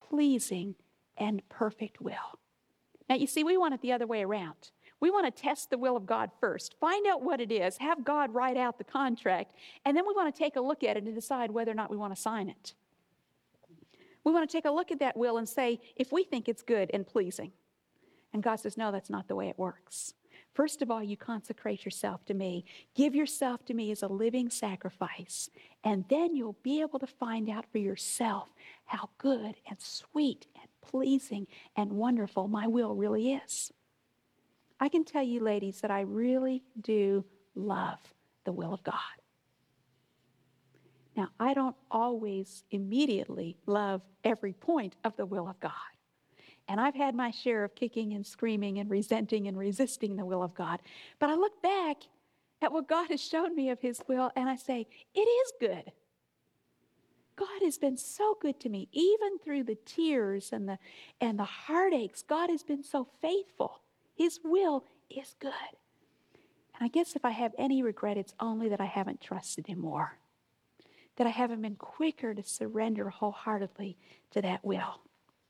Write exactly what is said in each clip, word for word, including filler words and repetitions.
pleasing, and perfect will. Now, you see, we want it the other way around. We want to test the will of God first, find out what it is, have God write out the contract, and then we want to take a look at it and decide whether or not we want to sign it. We want to take a look at that will and say if we think it's good and pleasing. And God says, no, that's not the way it works. First of all, you consecrate yourself to me. Give yourself to me as a living sacrifice. And then you'll be able to find out for yourself how good and sweet and pleasing and wonderful my will really is. I can tell you, ladies, that I really do love the will of God. Now, I don't always immediately love every point of the will of God. And I've had my share of kicking and screaming and resenting and resisting the will of God. But I look back at what God has shown me of his will and I say, it is good. God has been so good to me, even through the tears and the, and the heartaches. God has been so faithful. His will is good. And I guess if I have any regret, it's only that I haven't trusted him more, that I haven't been quicker to surrender wholeheartedly to that will.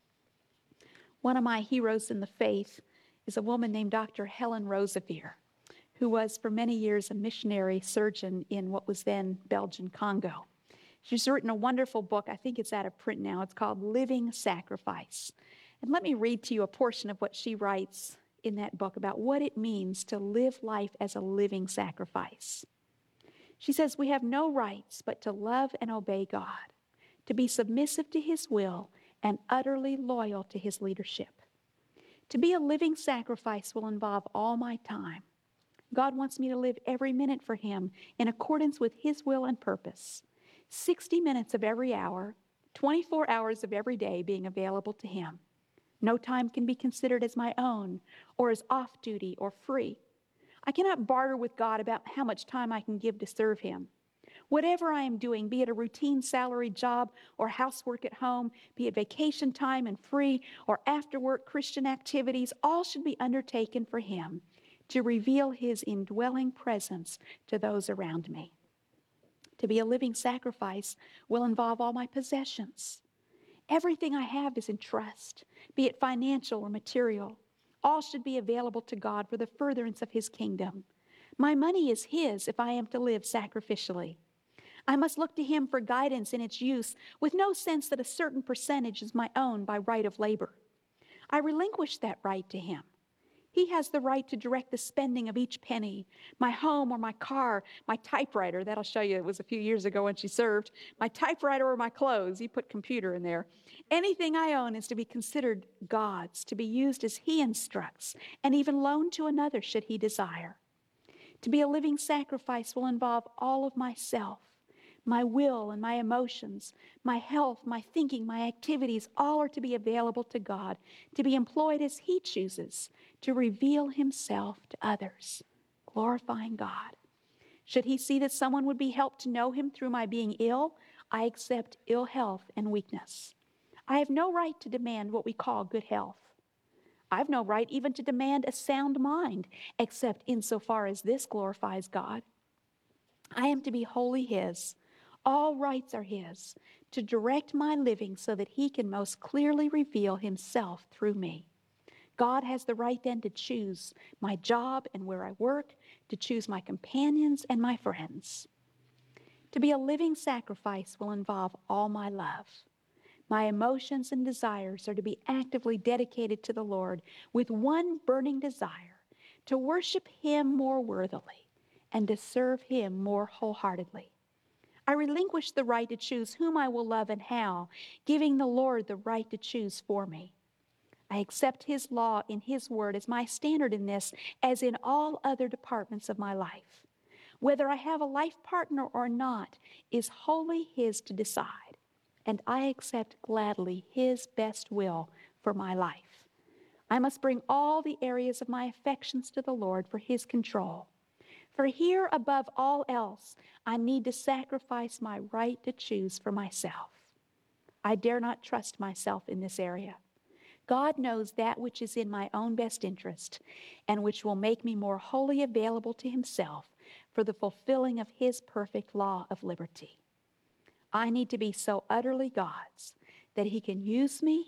One of my heroes in the faith is a woman named Doctor Helen Roseveare, who was for many years a missionary surgeon in what was then Belgian Congo. She's written a wonderful book. I think it's out of print now. It's called Living Sacrifice. And let me read to you a portion of what she writes in that book about what it means to live life as a living sacrifice. She says, we have no rights but to love and obey God, to be submissive to his will, and utterly loyal to his leadership. To be a living sacrifice will involve all my time. God wants me to live every minute for him in accordance with his will and purpose. sixty minutes of every hour, twenty-four hours of every day being available to him. No time can be considered as my own or as off-duty or free. I cannot barter with God about how much time I can give to serve him. Whatever I am doing, be it a routine salary job or housework at home, be it vacation time and free or after-work Christian activities, all should be undertaken for him to reveal his indwelling presence to those around me. To be a living sacrifice will involve all my possessions. Everything I have is in trust, be it financial or material. All should be available to God for the furtherance of his kingdom. My money is his if I am to live sacrificially. I must look to him for guidance in its use with no sense that a certain percentage is my own by right of labor. I relinquish that right to him. He has the right to direct the spending of each penny, my home or my car, my typewriter. That'll show you it was a few years ago when she served. My typewriter or my clothes. He put computer in there. Anything I own is to be considered God's, to be used as he instructs, and even loaned to another should he desire. To be a living sacrifice will involve all of myself. My will and my emotions, my health, my thinking, my activities, all are to be available to God, to be employed as he chooses, to reveal himself to others, glorifying God. Should he see that someone would be helped to know him through my being ill, I accept ill health and weakness. I have no right to demand what we call good health. I have no right even to demand a sound mind, except insofar as this glorifies God. I am to be wholly his. All rights are his, to direct my living so that he can most clearly reveal himself through me. God has the right then to choose my job and where I work, to choose my companions and my friends. To be a living sacrifice will involve all my love. My emotions and desires are to be actively dedicated to the Lord with one burning desire, to worship him more worthily and to serve him more wholeheartedly. I relinquish the right to choose whom I will love and how, giving the Lord the right to choose for me. I accept his law in his word as my standard in this, as in all other departments of my life. Whether I have a life partner or not is wholly his to decide, and I accept gladly his best will for my life. I must bring all the areas of my affections to the Lord for his control. For here, above all else, I need to sacrifice my right to choose for myself. I dare not trust myself in this area. God knows that which is in my own best interest and which will make me more wholly available to himself for the fulfilling of his perfect law of liberty. I need to be so utterly God's that he can use me